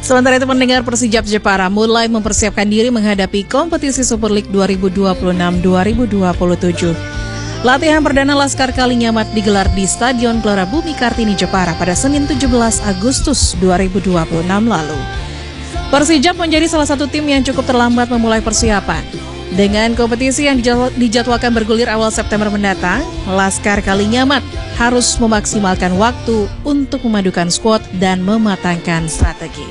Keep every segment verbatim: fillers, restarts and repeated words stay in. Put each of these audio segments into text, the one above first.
Sementara itu pendengar, Persijap Jepara mulai mempersiapkan diri menghadapi kompetisi Super League dua ribu dua puluh enam dua ribu dua puluh tujuh. Latihan perdana Laskar Kalinyamat digelar di Stadion Gelora Bumi Kartini Jepara pada Senin tujuh belas Agustus dua ribu dua puluh enam lalu. Persijap menjadi salah satu tim yang cukup terlambat memulai persiapan. Dengan kompetisi yang dijadwalkan bergulir awal September mendatang, Laskar Kalinyamat harus memaksimalkan waktu untuk memadukan skuad dan mematangkan strategi.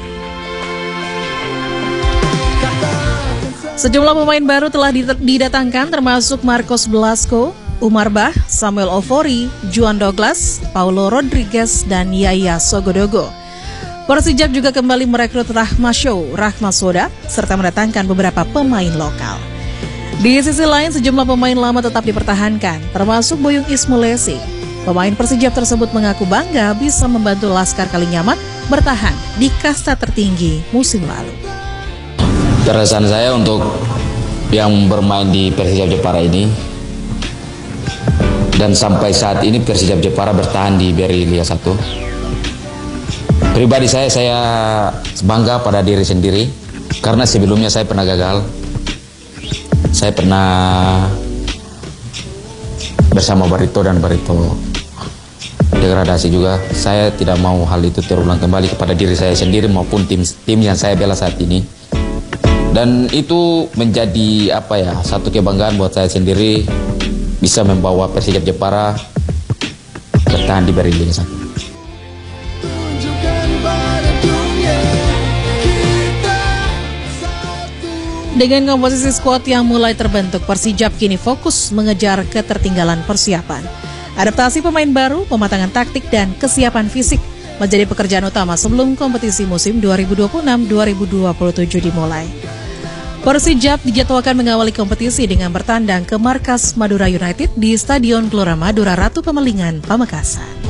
Sejumlah pemain baru telah didatangkan termasuk Marcos Blasco, Umar Bah, Samuel Ofori, Juan Douglas, Paulo Rodriguez, dan Yaya Sogodogo. Persijap juga kembali merekrut Rahma Show, Rahma Soda, serta mendatangkan beberapa pemain lokal. Di sisi lain, sejumlah pemain lama tetap dipertahankan, termasuk Boyung Ismulesi. Pemain Persijap tersebut mengaku bangga bisa membantu Laskar Kalinyamat bertahan di kasta tertinggi musim lalu. Keresahan saya untuk yang bermain di Persijap Jepara ini, dan sampai saat ini Persijap Jepara bertahan di B R I Liga satu. Pribadi saya, saya bangga pada diri sendiri, karena sebelumnya saya pernah gagal. Saya pernah bersama Barito dan Barito degradasi juga. Saya tidak mau hal itu terulang kembali kepada diri saya sendiri maupun tim tim yang saya bela saat ini. Dan itu menjadi apa ya, satu kebanggaan buat saya sendiri bisa membawa Persijap Jepara bertahan di B R I Liga satu. Dengan komposisi skuad yang mulai terbentuk, Persijap kini fokus mengejar ketertinggalan persiapan. Adaptasi pemain baru, pematangan taktik, dan kesiapan fisik menjadi pekerjaan utama sebelum kompetisi musim dua ribu dua puluh enam dua ribu dua puluh tujuh dimulai. Persijap dijadwalkan mengawali kompetisi dengan bertandang ke markas Madura United di Stadion Gelora Madura Ratu Pemelingan, Pamekasan.